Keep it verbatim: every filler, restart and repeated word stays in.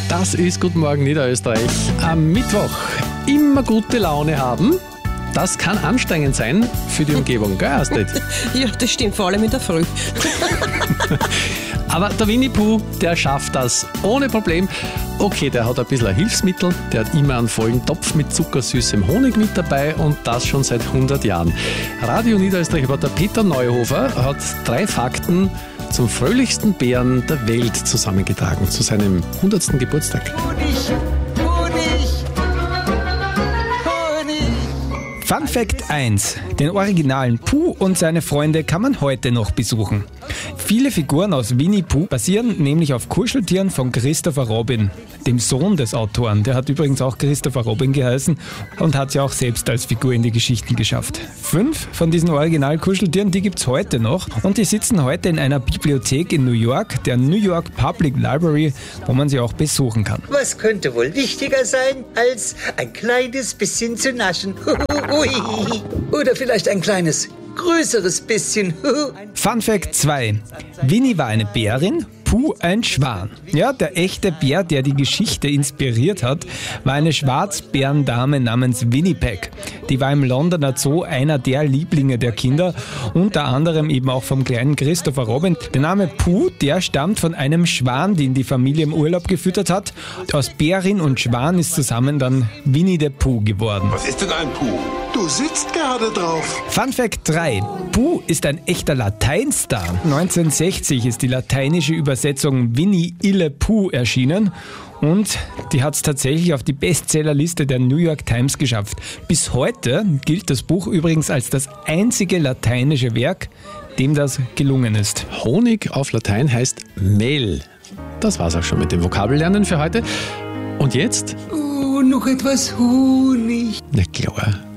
Das ist Guten Morgen Niederösterreich. Am Mittwoch immer gute Laune haben, das kann anstrengend sein für die Umgebung, gell, Astrid? Ja, das stimmt, vor allem in der Früh. Aber der Winnie Pooh, der schafft das ohne Problem. Okay, der hat ein bisschen ein Hilfsmittel, der hat immer einen vollen Topf mit zuckersüßem Honig mit dabei und das schon seit hundert Jahren. Radio Niederösterreich-Reporter Peter Neuhofer hat drei Fakten zum fröhlichsten Bären der Welt zusammengetragen, zu seinem hundertsten Geburtstag. Honig, Honig, Honig. Fun Fact eins. Den originalen Pooh und seine Freunde kann man heute noch besuchen. Viele Figuren aus Winnie Pooh basieren nämlich auf Kuscheltieren von Christopher Robin, dem Sohn des Autoren. Der hat übrigens auch Christopher Robin geheißen und hat sich auch selbst als Figur in die Geschichten geschafft. Fünf von diesen Original-Kuscheltieren, die gibt's heute noch und die sitzen heute in einer Bibliothek in New York, der New York Public Library, wo man sie auch besuchen kann. Was könnte wohl wichtiger sein, als ein kleines bisschen zu naschen? Ui. Oder vielleicht ein kleines, größeres bisschen. Fun Fact zwei. Winnie war eine Bärin, Pooh ein Schwan. Ja, der echte Bär, der die Geschichte inspiriert hat, war eine Schwarzbärendame namens Winnipeg. Die war im Londoner Zoo einer der Lieblinge der Kinder, unter anderem eben auch vom kleinen Christopher Robin. Der Name Pooh, der stammt von einem Schwan, den die Familie im Urlaub gefüttert hat. Aus Bärin und Schwan ist zusammen dann Winnie the Pooh geworden. Was ist denn ein Pooh? Du sitzt gerade drauf. Fun Fact drei. Pooh ist ein echter Lateinstar. neunzehnhundertsechzig ist die lateinische Übersetzung Winnie ille Pooh erschienen und die hat es tatsächlich auf die Bestsellerliste der New York Times geschafft. Bis heute gilt das Buch übrigens als das einzige lateinische Werk, dem das gelungen ist. Honig auf Latein heißt Mehl. Das war's auch schon mit dem Vokabellernen für heute. Und jetzt? Oh, noch etwas Honig. Na klar.